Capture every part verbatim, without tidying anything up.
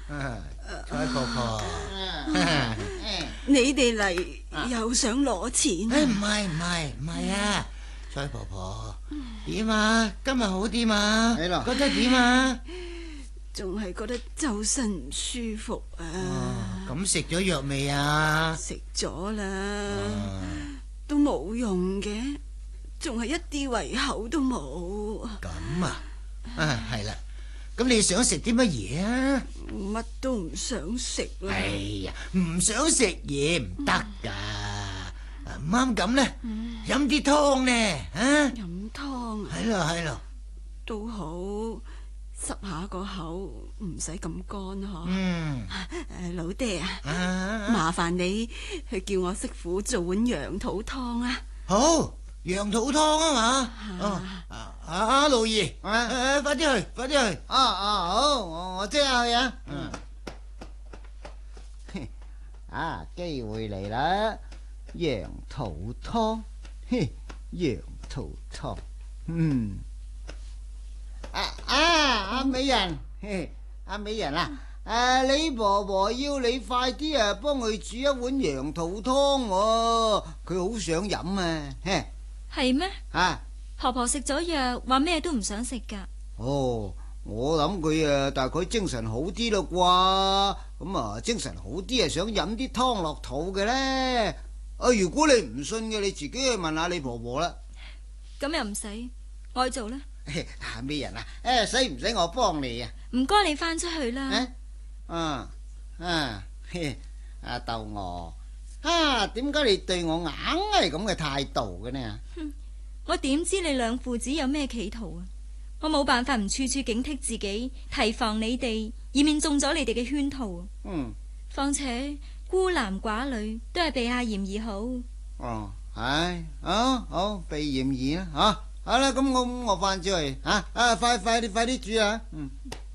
蔡婆婆， 你哋嚟又想攞錢？ 唔係唔係唔係啊！蔡婆婆點啊？今日好啲嘛？ 係咯， 覺得點啊？ 仲係覺得周身唔舒服啊！ 咁食咗藥未啊？ 食咗啦，都冇用嘅，仲係一啲胃口都冇。 咁啊，啊係啦，咁你想食啲乜嘢啊？ 乜都唔想食啦。 哎呀，唔想食嘢唔得噶，唔啱咁咧，飲啲湯咧，啊？ 飲湯啊？ 係咯係咯， 都好，濕下個口，唔使咁乾嗬。 嗯， 誒，老爹啊， 啊麻煩你去叫我媳婦做碗羊肚湯啊。 好，羊肚湯啊嘛。哦，啊啊，老二， 啊誒，快啲去，快啲去。 啊啊好，我我即刻去啊。嗯。啊，機會嚟啦！羊肚湯，嘿，羊肚湯，嗯。啊啊，阿美人，嘿，阿美人啊，誒，你婆婆要你快啲啊，幫佢煮一碗羊肚湯喎，佢好想飲啊，嘿。 係咩？ 啊。 婆婆食咗藥，話咩都唔想食噶。 哦，我諗佢啊，大概精神好啲咯啩。咁啊，精神好啲啊，想飲啲湯落肚嘅咧。啊，如果你唔信嘅，你自己去問下你婆婆啦。 咁又唔使，我去做啦。 啊，咩人啊？誒，使唔使我幫你啊？ 唔該，你翻出去啦。 啊啊，阿豆娥，啊，點解你對我硬係咁嘅態度嘅呢？ 我點知你兩父子有咩企圖啊？我冇辦法唔處處警惕自己，提防你哋，以免中咗你哋嘅圈套。 嗯。 況且孤男寡女都係避下嫌疑好。 哦，係啊，好避嫌疑啦，吓好啦，咁我我翻出去吓啊，快快啲快啲煮啊！嗯。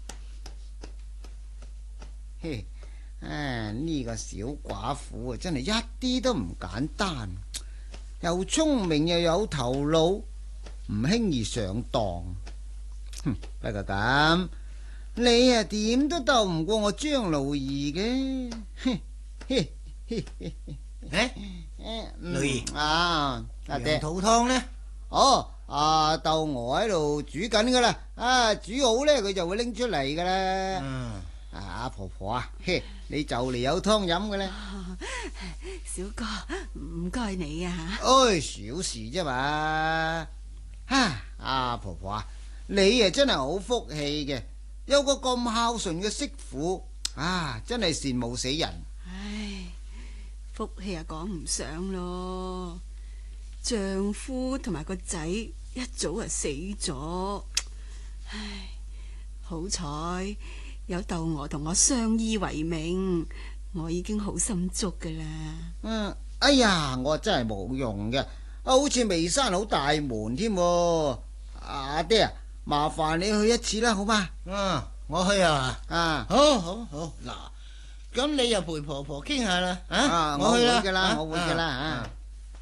嘿，啊呢個小寡婦啊，真係一啲都唔簡單。又聰明又有頭腦，唔輕易上當。哼，不過咁，你啊點都鬥唔過我張老二嘅。嘿嘿嘿嘿誒，老二啊，阿爹， 羊肚湯咧？ 哦，阿豆娥喺度煮緊噶啦，啊煮好咧，佢就會拎出嚟噶啦。 嗯。 啊，阿婆婆啊，嘿，你就嚟有湯飲嘅咧。 小哥，唔該你啊。 唉，小事啫嘛。哈，阿婆婆啊，你啊真係好福氣嘅，有個咁孝順嘅媳婦，啊，真係羨慕死人。 唉，福氣啊講唔上咯，丈夫同埋個仔一早啊死咗。唉，好彩有豆娥同我相依為命，我已經好心足噶啦。 嗯，哎呀，我真係冇用嘅，好似未閂好大門添。阿爹啊，麻煩你去一次啦，好嗎？ 嗯，我去啊。 啊， 好好好，嗱，咁你又陪婆婆傾下啦。啊， 我去啦， 會噶啦，我會噶啦。啊，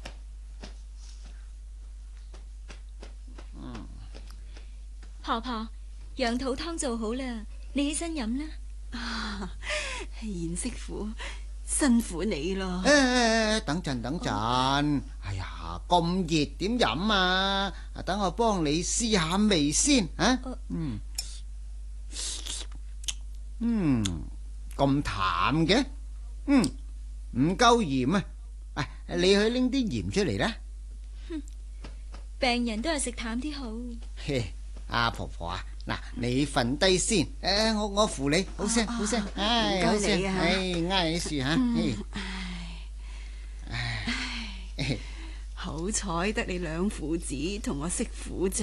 嗯，婆婆，羊肚湯做好啦，你起身飲啦。 啊，賢媳婦，辛苦你咯。 誒誒誒，等陣等陣，哎呀，咁熱點飲啊？等我幫你試下味先啊。嗯嗯，咁淡嘅，嗯，唔夠鹽啊。誒，你去拎啲鹽出嚟啦。 病人都係食淡啲好。 嘿，阿婆婆啊，嗱，你瞓低先，誒，我我扶你，好聲好聲，唉，好聲，唉，挨喺樹吓， 唉，好彩得你兩父子同我媳婦咋，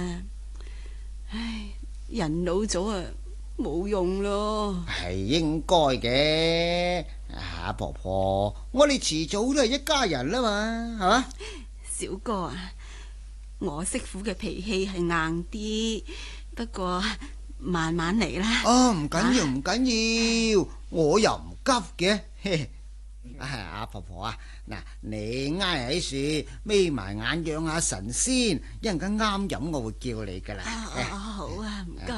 唉，人老咗啊，冇用咯。 係應該嘅，阿婆婆，我哋遲早都係一家人啦嘛，係嘛？ 小哥啊，我媳婦嘅脾氣係硬啲，不過慢慢嚟啦。 哦，唔緊要，唔緊要，我又唔急嘅。阿婆婆啊，嗱，你挨喺樹，眯埋眼養下神先，一陣間啱飲，我會叫你噶啦。 好啊，唔該。